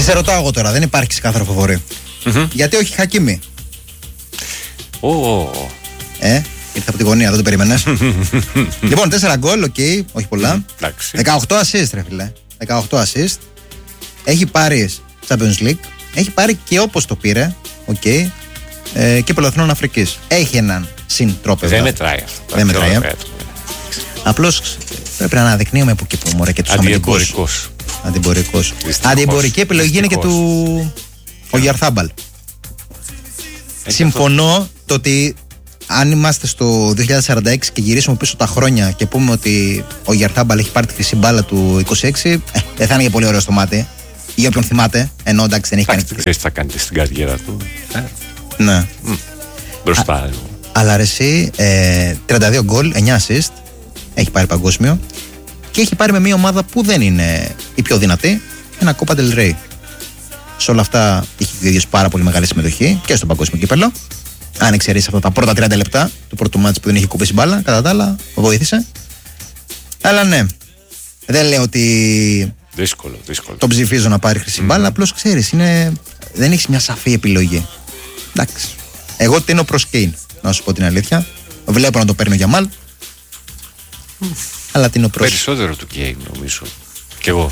Και σε ρωτάω εγώ τώρα, δεν υπάρχει ξεκάθαρο φαβορί. Γιατί όχι Χακίμι? Ήρθα από τη γωνία, δεν το περίμενες. Λοιπόν, 4 γκολ, οκ, όχι πολλά. 18 assist, ρε φίλε. 18 assist. Έχει πάρει Champions League. Έχει πάρει και όπως το πήρε, οκ, και Πρωταθλητών Αφρικής. Έχει έναν συντρόπεδο. Δεν μετράει αυτό. Δεν μετράει. Απλώς πρέπει να αναδεικνύουμε που και που μωρέ και τους αμυντικούς. Αντιμπορικός. Αντιμπορική επιλογή είναι και του Ογιαρθάμπαλ. Συμφωνώ το ότι αν είμαστε στο 2046 και γυρίσουμε πίσω τα χρόνια και πούμε ότι ο Γιαρθάμπαλ έχει πάρει τη χρυσή μπάλα του 26, δεν θα είναι πολύ ωραίο στο μάτι. Ή όποιον θυμάται, ενώ εντάξει δεν έχει κάνει. Ξέρεις τι θα κάνει στην καριέρα του. Ναι. Μπροστά. Αλλά ρε εσύ, 32 γκολ, 9 assist, έχει πάρει παγκόσμιο και έχει πάρει με μια ομάδα που δεν είναι η πιο δυνατή, ένα Copa del Rey. Σε όλα αυτά είχε δει πάρα πολύ μεγάλη συμμετοχή και στο παγκόσμιο κύπελλο. Αν εξαιρείς αυτά τα πρώτα 30 λεπτά του πρώτου μάτς που δεν είχε κουπίσει μπάλα, κατά τα άλλα βοήθησε. Αλλά ναι, δεν λέω ότι δύσκολο. τον ψηφίζω να πάρει χρυσή μπάλα, απλώς ξέρεις, δεν έχεις μια σαφή επιλογή. Εντάξει. Εγώ τίνω προς Κέιν, να σου πω την αλήθεια. Βλέπω να το παίρνει ο Γιαμάλ. Αλλά τίνω προς. Περισσότερο του Κέιν, νομίζω. Κι εγώ.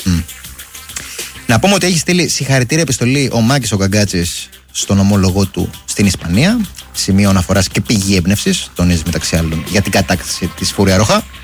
Να πούμε ότι έχει στείλει συγχαρητήρια επιστολή ο Μάκης ο Γκαγκάτσης στον ομόλογό του στην Ισπανία. Σημείο αναφοράς και πηγή έμπνευσης, τονίζει μεταξύ άλλων, για την κατάκτηση της Φούρια Ροχά.